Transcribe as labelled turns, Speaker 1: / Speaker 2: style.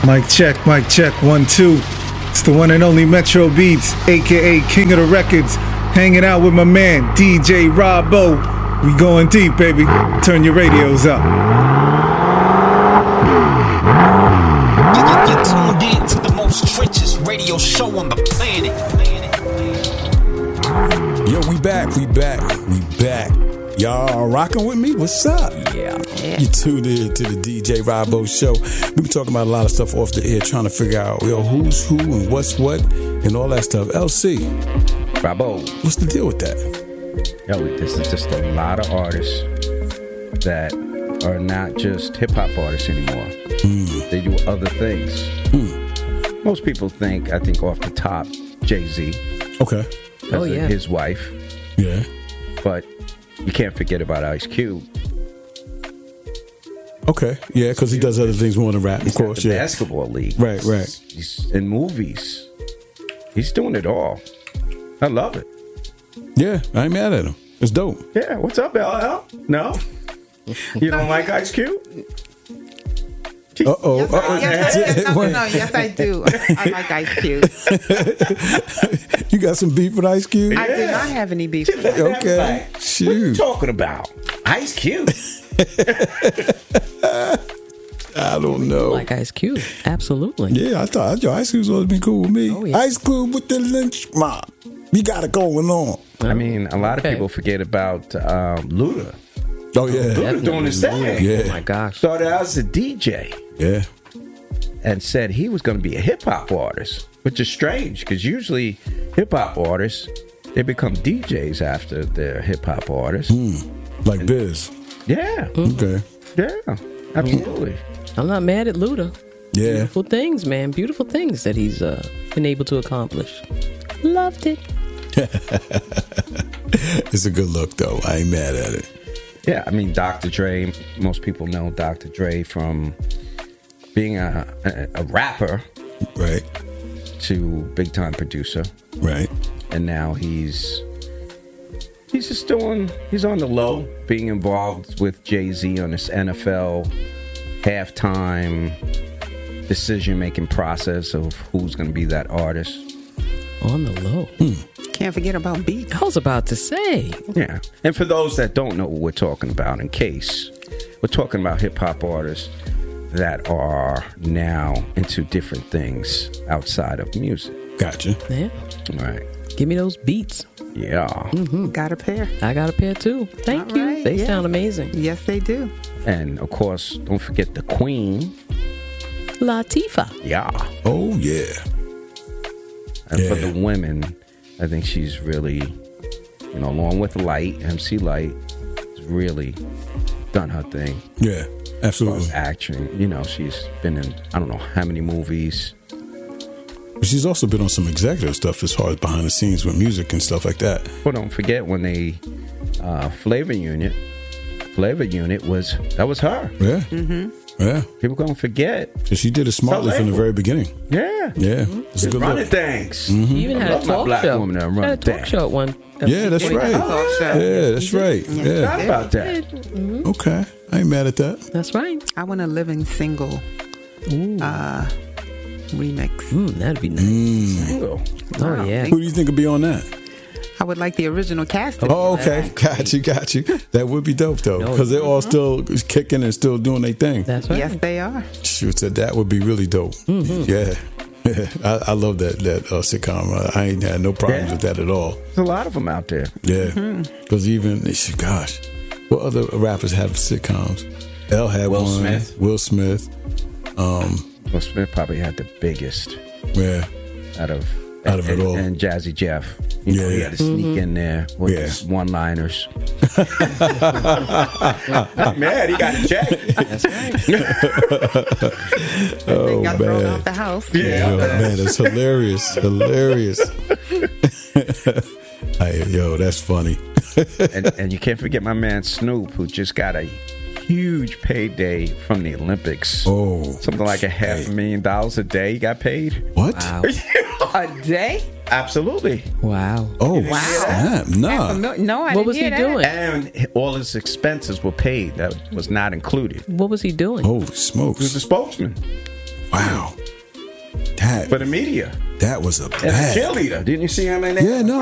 Speaker 1: Mic check, 1, 2. It's the one and only Metro Beats, aka King of the Records, hanging out with my man DJ Robbo. We going deep, baby. Turn your radios up.
Speaker 2: You're tuned in to the most trenches radio show on the planet.
Speaker 3: Yo, we back. Y'all rocking with me? What's up?
Speaker 4: Yeah.
Speaker 3: You tuned in to the DJ Robbo Show. We be talking about a lot of stuff off the air, trying to figure out, who's who and what's what and all that stuff. LC,
Speaker 4: Robbo,
Speaker 3: what's the deal with that?
Speaker 4: Yo, this is just a lot of artists that are not just hip-hop artists anymore. They do other things. Most people I think off the top, Jay-Z.
Speaker 3: Okay.
Speaker 4: His wife.
Speaker 3: Yeah.
Speaker 4: But you can't forget about Ice Cube.
Speaker 3: Okay. Yeah, because he does other things more than rap, of course.
Speaker 4: The basketball league.
Speaker 3: Right.
Speaker 4: He's in movies. He's doing it all. I love it.
Speaker 3: Yeah, I ain't mad at him. It's dope.
Speaker 4: Yeah, what's up, LL? No? You don't like Ice Cube?
Speaker 3: Uh-oh.
Speaker 5: Yes, I do. I like Ice Cube.
Speaker 3: You got some beef with Ice Cube?
Speaker 5: I do not have any beef with him.
Speaker 3: Okay. Shoot.
Speaker 4: What are you talking about? Ice Cube?
Speaker 3: I don't know.
Speaker 6: Like Ice Cube. Absolutely.
Speaker 3: Yeah, I thought Ice Cube's always been cool with me.
Speaker 6: Oh, yeah.
Speaker 3: Ice Cube with the lynch mob. We got it going on.
Speaker 4: I mean, a lot of people forget about Luda.
Speaker 3: Oh, yeah.
Speaker 4: Luda doing his thing.
Speaker 3: Yeah.
Speaker 6: Oh, my gosh.
Speaker 4: Started out as a DJ.
Speaker 3: Yeah.
Speaker 4: And said he was going to be a hip-hop artist, which is strange because usually hip-hop artists, they become DJs after they're hip-hop artists.
Speaker 3: Like Biz.
Speaker 4: Yeah.
Speaker 3: Okay.
Speaker 4: Yeah. Absolutely.
Speaker 6: I'm not mad at Luda.
Speaker 3: Yeah.
Speaker 6: Beautiful things, man. Beautiful things that he's been able to accomplish. Loved it.
Speaker 3: It's a good look, though. I ain't mad at it.
Speaker 4: Yeah, I mean, Dr. Dre, most people know Dr. Dre from being a rapper,
Speaker 3: right,
Speaker 4: to big-time producer.
Speaker 3: Right.
Speaker 4: And now he's just he's on the low, being involved with Jay-Z on this NFL halftime decision-making process of who's going to be that artist.
Speaker 6: On the low.
Speaker 5: Can't forget about beats.
Speaker 6: I was about to say.
Speaker 4: Yeah. And for those that don't know what we're talking about, in case, we're talking about hip-hop artists that are now into different things outside of music.
Speaker 3: Gotcha.
Speaker 6: Yeah.
Speaker 4: Right.
Speaker 6: Give me those beats.
Speaker 4: Yeah.
Speaker 5: Mm-hmm. Got a pair.
Speaker 6: I got a pair too. Thank you.
Speaker 5: Right,
Speaker 6: They sound amazing.
Speaker 5: Yes, they do.
Speaker 4: And of course, don't forget the Queen.
Speaker 6: Latifah.
Speaker 4: Yeah.
Speaker 3: Oh, yeah.
Speaker 4: And for the women, I think she's really, along with Light, MC Light, has really done her thing.
Speaker 3: Yeah, absolutely.
Speaker 4: Acting, she's been in, I don't know how many movies.
Speaker 3: But she's also been on some executive stuff as far as behind the scenes with music and stuff like that.
Speaker 4: Well, don't forget when they, Flavor Unit was her.
Speaker 3: Yeah.
Speaker 5: Mm-hmm.
Speaker 3: Yeah.
Speaker 4: People gonna forget.
Speaker 3: Because she did it smartly from the very beginning.
Speaker 4: Yeah.
Speaker 3: Yeah. It's a good
Speaker 4: running
Speaker 3: look.
Speaker 4: things.
Speaker 3: Mm-hmm.
Speaker 6: She even had a talk show.
Speaker 4: Woman that
Speaker 6: Had a
Speaker 4: run
Speaker 6: talk
Speaker 4: things.
Speaker 6: show at one.
Speaker 3: Yeah, that's right. Yeah, that's right. Yeah.
Speaker 4: How about that?
Speaker 6: Mm-hmm.
Speaker 3: Okay. I ain't mad at that.
Speaker 6: That's right.
Speaker 5: I want a living single remix.
Speaker 6: That'd be nice.
Speaker 4: Single.
Speaker 6: Oh, yeah.
Speaker 3: Who do you think would be on that?
Speaker 5: I would like the original cast.
Speaker 3: Oh, okay. Got you. That would be dope, though. Because they're all still kicking and still doing their thing.
Speaker 6: That's right.
Speaker 5: Yes, they are.
Speaker 3: Shoot, so that would be really dope.
Speaker 6: Mm-hmm.
Speaker 3: Yeah. I love that sitcom. I ain't had no problems with that at all.
Speaker 4: There's a lot of them out there.
Speaker 3: Yeah. Because gosh, what other rappers have sitcoms? L had
Speaker 4: Will
Speaker 3: one.
Speaker 4: Smith.
Speaker 3: Will Smith.
Speaker 4: Will Smith probably had the biggest.
Speaker 3: Yeah.
Speaker 4: Out of
Speaker 3: it all.
Speaker 4: And Jazzy Jeff. He had to sneak in there with his one-liners. Not mad, he got a check. That's right.
Speaker 5: They got thrown out the house.
Speaker 4: Yeah.
Speaker 3: Man, that's hilarious. That's funny.
Speaker 4: and you can't forget my man Snoop, who just got a huge payday from the Olympics.
Speaker 3: Oh.
Speaker 4: Something like $500,000 a day he got paid.
Speaker 3: What?
Speaker 6: Wow.
Speaker 5: A day?
Speaker 4: Absolutely.
Speaker 6: Wow.
Speaker 3: Oh,
Speaker 5: Wow.
Speaker 3: snap. Nah.
Speaker 5: No, I
Speaker 6: What
Speaker 5: didn't
Speaker 6: was he
Speaker 5: hear that.
Speaker 6: doing?
Speaker 4: And all his expenses were paid. That was not included.
Speaker 6: What was he doing?
Speaker 3: Holy
Speaker 4: He was
Speaker 3: smokes.
Speaker 4: a spokesman.
Speaker 3: Wow. That
Speaker 4: for the media.
Speaker 3: That was a
Speaker 4: And
Speaker 3: bad.
Speaker 4: a cheerleader. Didn't you see him in there?
Speaker 3: Yeah, no,